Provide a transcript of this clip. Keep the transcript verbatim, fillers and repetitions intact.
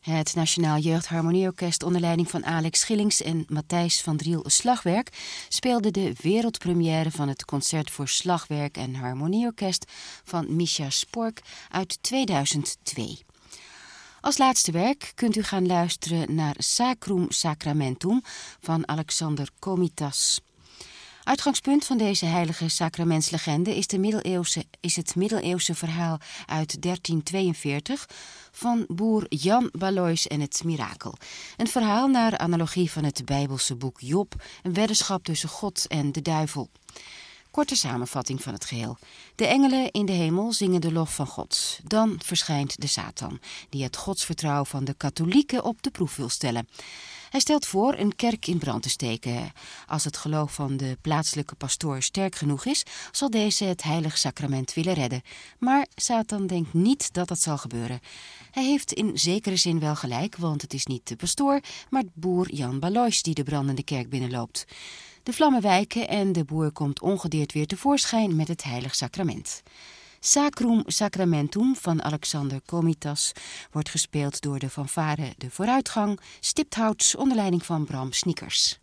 Het Nationaal Jeugdharmonieorkest onder leiding van Alex Schillings en Matthijs van Driel Slagwerk speelde de wereldpremière van het concert voor slagwerk en harmonieorkest van Mischa Spork uit tweeduizend twee. Als laatste werk kunt u gaan luisteren naar Sacrum Sacramentum van Alexander Komitas. Uitgangspunt van deze heilige sacramentslegende is, de middeleeuwse, is het middeleeuwse verhaal uit dertien tweeënveertig van boer Jan Balois en het mirakel. Een verhaal naar analogie van het Bijbelse boek Job, een weddenschap tussen God en de duivel. Korte samenvatting van het geheel. De engelen in de hemel zingen de lof van God. Dan verschijnt de Satan, die het godsvertrouwen van de katholieken op de proef wil stellen. Hij stelt voor een kerk in brand te steken. Als het geloof van de plaatselijke pastoor sterk genoeg is, zal deze het heilig sacrament willen redden. Maar Satan denkt niet dat dat zal gebeuren. Hij heeft in zekere zin wel gelijk, want het is niet de pastoor, maar boer Jan Balois die de brandende kerk binnenloopt. De vlammen wijken en de boer komt ongedeerd weer tevoorschijn met het heilig sacrament. Sacrum Sacramentum van Alexander Komitas wordt gespeeld door de fanfare De Vooruitgang, Stipthouts onder leiding van Bram Sniekers.